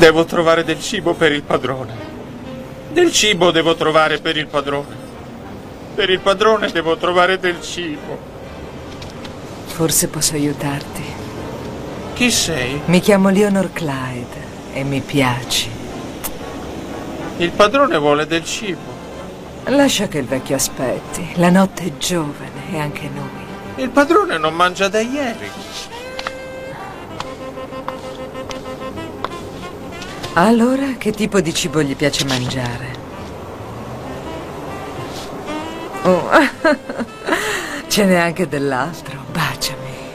Devo trovare del cibo per il padrone. Del cibo devo trovare per il padrone. Per il padrone devo trovare del cibo. Forse posso aiutarti. Chi sei? Mi chiamo Leonor Clyde e mi piaci. Il padrone vuole del cibo. Lascia che il vecchio aspetti. La notte è giovane e anche noi. Il padrone non mangia da ieri. Allora, che tipo di cibo gli piace mangiare? Oh, ce n'è anche dell'altro.